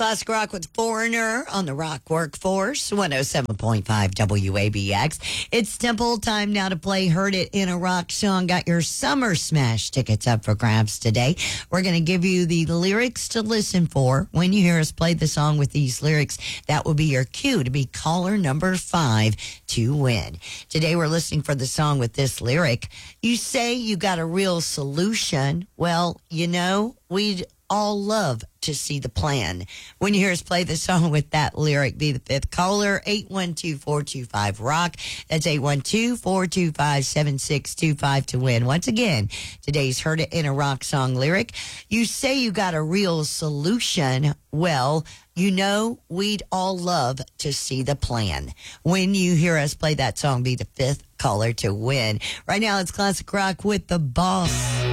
Classic Rock with Foreigner on the Rock Workforce, 107.5 WABX. It's Temple time now to play Heard It in a Rock Song. Got your Summer Smash tickets up for grabs today. We're going to give you the lyrics to listen for. When you hear us play the song with these lyrics, that will be your cue to be caller number 5 to win. Today we're listening for the song with this lyric. You say you got a real solution. Well, you know, we'd all love to see the plan. When you hear us play the song with that lyric, be the 5th caller, 812-425-ROCK. That's 812-425-7625 to win. Once again, today's Heard It in a Rock Song lyric. You say you got a real solution. Well, you know, we'd all love to see the plan. When you hear us play that song, be the 5th caller to win. Right now, it's Classic Rock with The Boss.